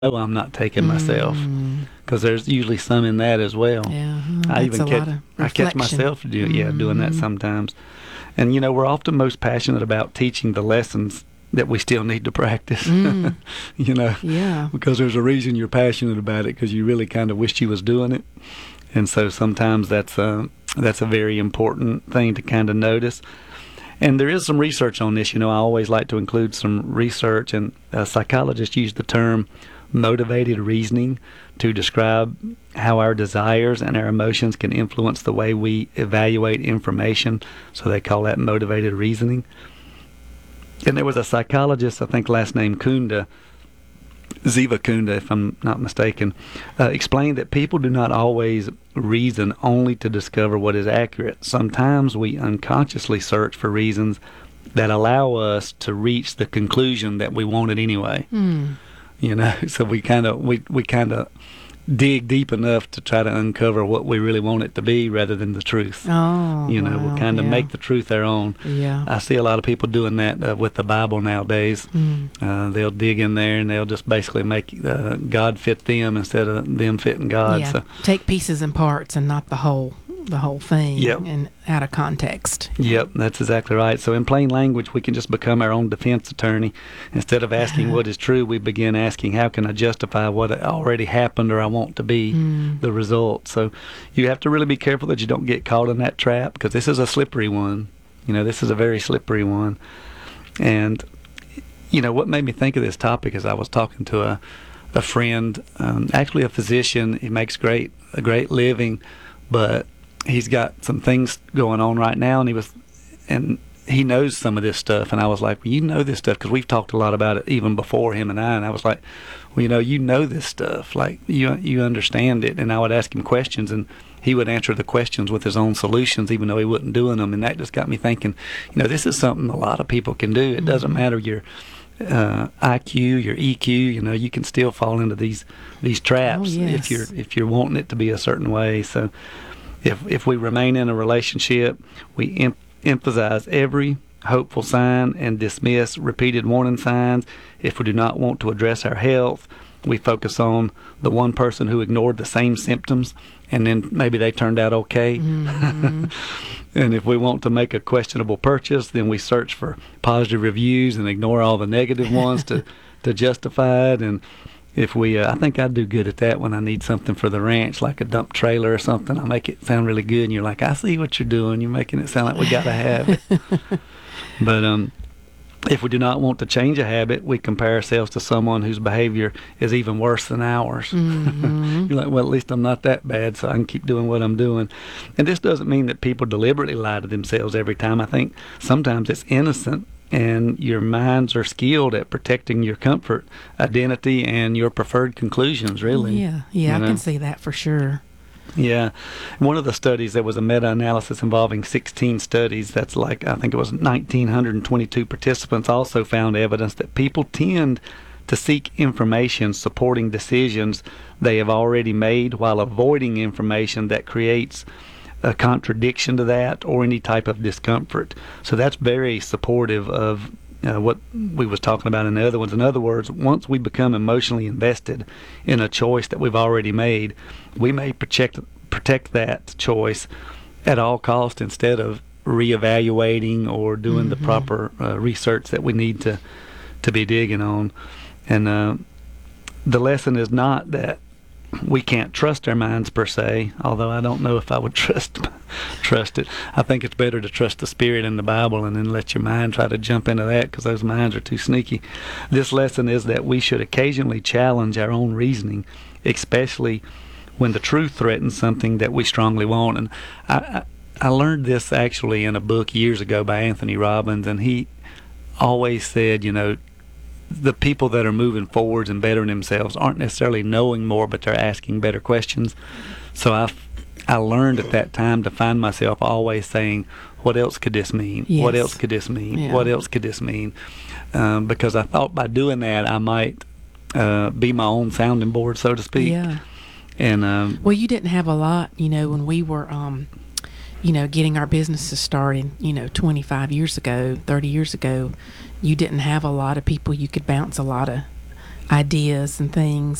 know I'm not taking myself, because there's usually some in that as well. Yeah, I that's even a lot of catch reflection. myself doing that sometimes. And we're often most passionate about teaching the lessons that we still need to practice. Yeah. Because there's a reason you're passionate about it, because you really kind of wish you was doing it. And so sometimes that's a very important thing to kind of notice. And there is some research on this. I always like to include some research, and psychologists use the term motivated reasoning to describe how our desires and our emotions can influence the way we evaluate information. So they call that motivated reasoning. And there was a psychologist, I think last name Kunda, Ziva Kunda, if I'm not mistaken, explained that people do not always reason only to discover what is accurate. Sometimes we unconsciously search for reasons that allow us to reach the conclusion that we wanted anyway. So we kind of dig deep enough to try to uncover what we really want it to be rather than the truth. Oh, We'll kind of make the truth their own. Yeah. I see a lot of people doing that with the Bible nowadays. They'll dig in there and they'll just basically make God fit them instead of them fitting God. Yeah. So, Take pieces and parts and not the whole thing. Yep. And out of context. Yep, that's exactly right. So in plain language, we can just become our own defense attorney. Instead of asking what is true, we begin asking, how can I justify what already happened or I want to be the result? So you have to really be careful that you don't get caught in that trap, because this is a slippery one. This is a very slippery one. And, what made me think of this topic is I was talking to a friend, actually a physician. He makes a great living, but he's got some things going on right now, and he knows some of this stuff. And I was like, well, you know this stuff, because we've talked a lot about it even before him and I. And I was like, well, you know this stuff, like you understand it. And I would ask him questions, and he would answer the questions with his own solutions, even though he wasn't doing them. And that just got me thinking, this is something a lot of people can do. It doesn't matter your IQ, your EQ. You can still fall into these traps if you're wanting it to be a certain way. So if we remain in a relationship, we emphasize every hopeful sign and dismiss repeated warning signs. If we do not want to address our health, we focus on the one person who ignored the same symptoms, and then maybe they turned out okay. And if we want to make a questionable purchase, then we search for positive reviews and ignore all the negative ones to justify it. And if we, I think I do good at that when I need something for the ranch, like a dump trailer or something. I make it sound really good, and you're like, I see what you're doing. You're making it sound like we got to have it. But if we do not want to change a habit, we compare ourselves to someone whose behavior is even worse than ours. You're like, well, at least I'm not that bad, so I can keep doing what I'm doing. And this doesn't mean that people deliberately lie to themselves every time. I think sometimes it's innocent, and your minds are skilled at protecting your comfort, identity, and your preferred conclusions, really. Yeah, I can see that for sure. Yeah. One of the studies, there was a meta-analysis involving 16 studies. That's like, I think it was 1,922 participants, also found evidence that people tend to seek information supporting decisions they have already made, while avoiding information that creates a contradiction to that or any type of discomfort. So that's very supportive of what we was talking about in the other ones. In other words, once we become emotionally invested in a choice that we've already made, we may protect that choice at all costs instead of reevaluating or doing the proper research that we need to be digging on. And the lesson is not that we can't trust our minds per se, although I don't know if I would trust it. I think it's better to trust the Spirit in the Bible and then let your mind try to jump into that, because those minds are too sneaky. This lesson is that we should occasionally challenge our own reasoning, especially when the truth threatens something that we strongly want. And I learned this actually in a book years ago by Anthony Robbins, and he always said, the people that are moving forwards and bettering themselves aren't necessarily knowing more, but they're asking better questions. So I learned at that time to find myself always saying, what else could this mean? Yes. What else could this mean? Yeah. What else could this mean? Because I thought by doing that I might be my own sounding board, so to speak. Yeah. And well, you didn't have a lot, when we were getting our businesses started, 25 years ago, 30 years ago. You didn't have a lot of people you could bounce a lot of ideas and things